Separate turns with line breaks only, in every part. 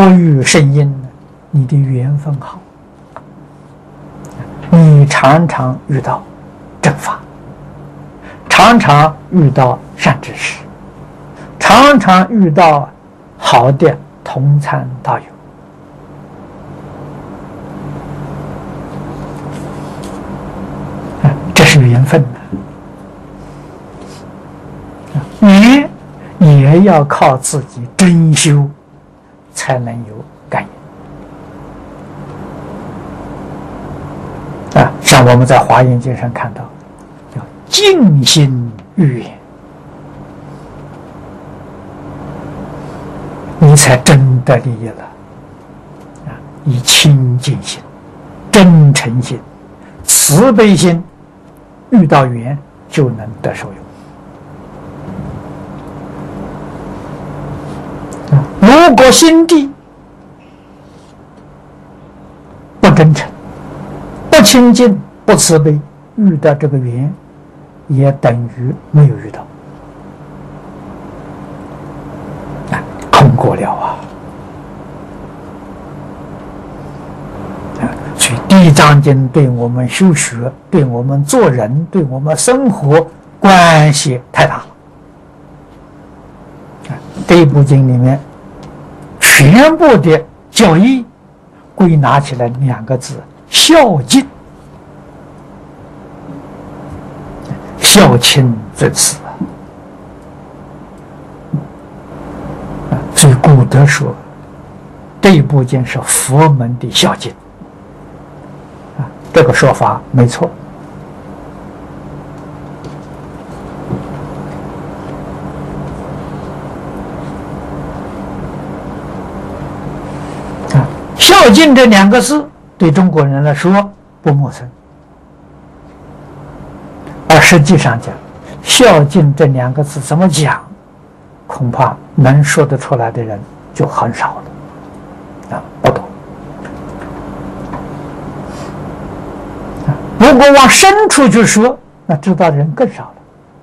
遇圣因，你的缘分好，你常常遇到正法，常常遇到善知识，常常遇到好的同参道友。这是缘分的，缘也要靠自己真修才能有感应。像我们在华严经上看到，叫净心遇缘，你才真的利益了。以清净心、真诚心、慈悲心遇到缘就能得受用。如果心地不真诚、不清净、不慈悲，遇到这个缘也等于没有遇到，空过了啊！所以《地藏经》对我们修学、对我们做人、对我们生活关系太大了。这一部经里面全部的教义归纳起来2个字：孝敬。孝亲尊师。所以古德说，这一部经是佛门的孝经。这个说法没错。孝敬这2个字对中国人来说不陌生，而实际上讲，孝敬这2个字怎么讲，恐怕能说得出来的人就很少了，不多。如果往深处去说，那知道的人更少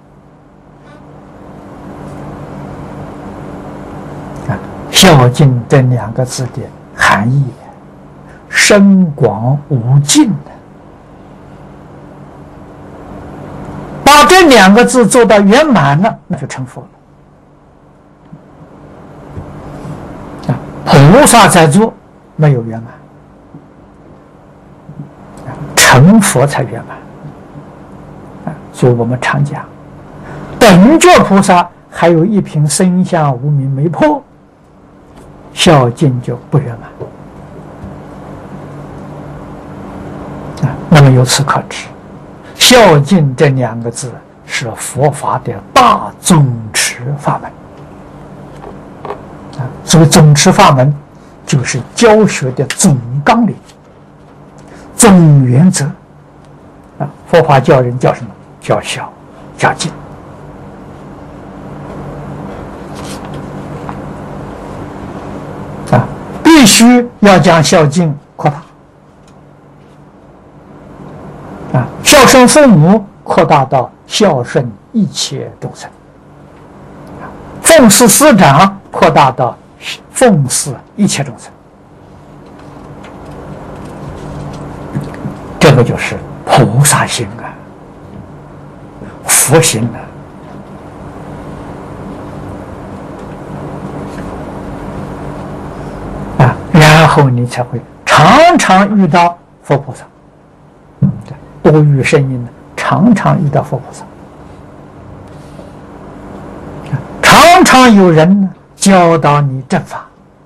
了。孝敬这2个字的含义深广无尽的，把这2个字做到圆满了，那就成佛了。菩萨在做没有圆满，成佛才圆满。所以我们常讲，等觉菩萨还有一品生相无明没破，孝敬就不圆满。那么由此可知，孝敬这2个字是佛法的大总持法门。所谓总持法门，就是教学的总纲领、总原则。佛法教人叫什么？叫孝、叫敬。必须要将孝敬扩大。孝顺父母扩大到孝顺一切众生，奉事师长扩大到奉事一切众生。这个就是菩萨心佛心然后你才会常常遇到佛菩萨。多遇圣因，常常遇到佛菩萨，常常有人教导你正法。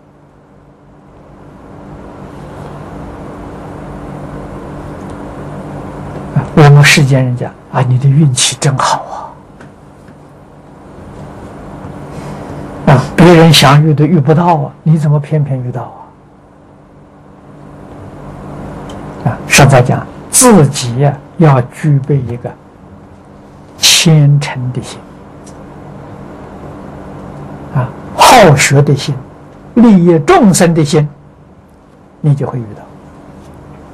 我们世间人讲你的运气真好别人想遇都遇不到你怎么偏偏遇到上在讲自己要具备一个虔诚的心好学的心，利益众生的心，你就会遇到。